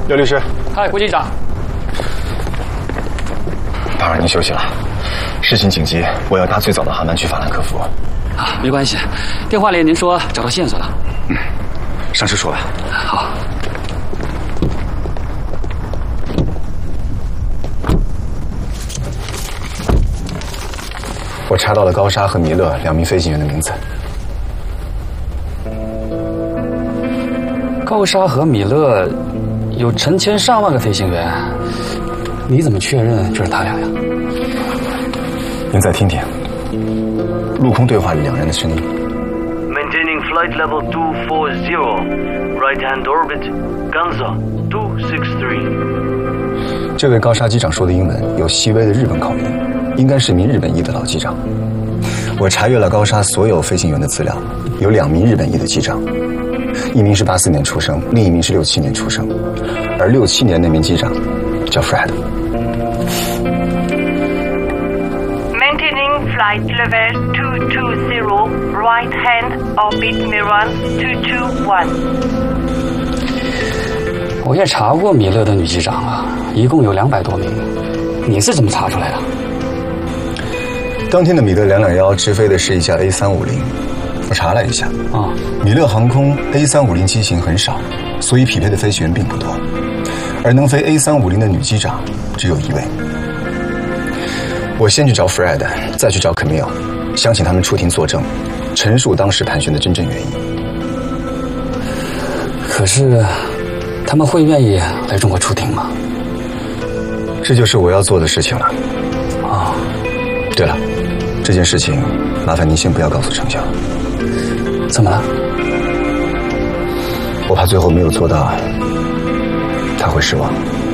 刘律师。 嗨，郭局长。 打扰您休息了，事情紧急，我要搭最早的航班去法兰克福。 啊，没关系，电话里您说找到线索了。 上车说吧。 好。 我查到了高沙和米勒2名飞行员的名字。 高沙和米勒有成千上万个飞行员，你怎么确认就是他俩呀？ 您再听听，陆空对话里2人的声音。 Maintaining flight level 240, right hand orbit, Ganza 263。 这位高沙机长说的英文有细微的日本口音，应该是名日本裔的老机长。我查阅了高沙所有飞行员的资料，有2名日本裔的机长，一名是84年出生，另一名是67年出生，而67年那名机长叫 Fred。 Maintaining flight level 220, right hand orbit Miran 221。 我也查过米勒的女机长啊，一共有200多名，你是怎么查出来的？ 当天的米勒221直飞的是一架 A350，我查了一下，米勒航空 A350 机型很少，所以匹配的飞行员并不多，而能飞 A350的女机长只有1位。我先去找 Fred， 再去找 Camille， 想请他们出庭作证，陈述当时盘旋的真正原因。 可是，他们会愿意来中国出庭吗？ 这就是我要做的事情了。对了，这件事情麻烦您先不要告诉程晓。 怎么了？ 我怕最后没有做到，他会失望。